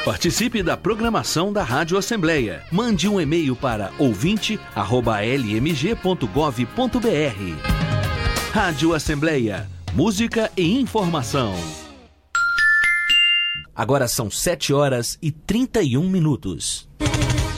Participe da programação da Rádio Assembleia. Mande um e-mail para ouvinte@lmg.gov.br. Rádio Assembleia. Música e informação. Agora são 7h31.